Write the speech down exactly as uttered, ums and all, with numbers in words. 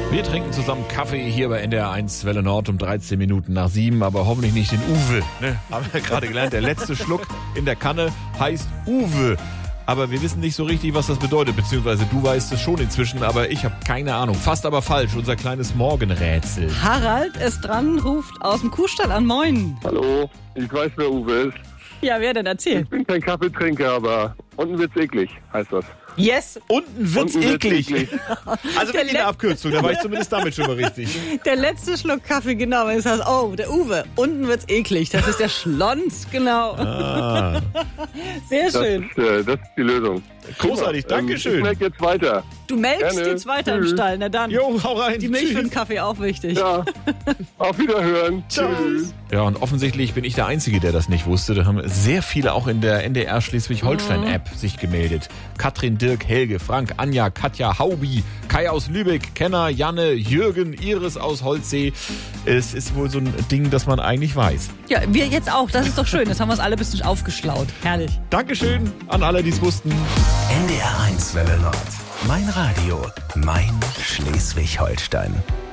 Wir trinken zusammen Kaffee hier bei N D R eins Welle Nord um dreizehn Minuten nach sieben, aber hoffentlich nicht den Uwe. Ne? Haben wir gerade gelernt, der letzte Schluck in der Kanne heißt Uwe. Aber wir wissen nicht so richtig, was das bedeutet, beziehungsweise du weißt es schon inzwischen, aber ich habe keine Ahnung. Fast aber falsch, unser kleines Morgenrätsel. Harald ist dran, ruft aus dem Kuhstall an. Moin. Hallo, ich weiß, wer Uwe ist. Ja, wer denn? Erzähl. Ich bin kein Kaffeetrinker, aber unten wird's eklig, heißt das. Yes. Unten wird's Unten wird's eklig. eklig. Also wirklich eine Abkürzung, da war ich zumindest damit schon mal richtig. Der letzte Schluck Kaffee, genau. Das heißt, oh, der Uwe. Unten wird's eklig. Das ist der Schlons, genau. Ah. Sehr Das schön. ist, äh, das ist die Lösung. Großartig, Super. Ähm, Dankeschön. Ich merke jetzt weiter. Du melkst Gerne. jetzt weiter im Tschüss. Stall. Na dann. Jo, hau rein. Die Milch Tschüss. für den Kaffee auch wichtig. Ja, auf Wiederhören. Tschüss. Ja, und offensichtlich bin ich der Einzige, der das nicht wusste. Da haben sehr viele auch in der N D R Schleswig-Holstein-App sich gemeldet. Katrin, Dirk, Helge, Frank, Anja, Katja, Haubi, Kai aus Lübeck, Kenner, Janne, Jürgen, Iris aus Holzsee. Es ist wohl so ein Ding, das man eigentlich weiß. Ja, wir jetzt auch. Das ist doch schön. Das haben wir uns alle ein bisschen aufgeschlaut. Herrlich. Dankeschön an alle, die es wussten. N D R eins Welle Nord. Mein Radio, mein Schleswig-Holstein.